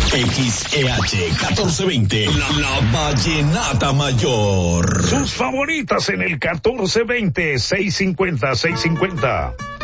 XEH 1420, la vallenata mayor. Sus favoritas en el 1420, 650.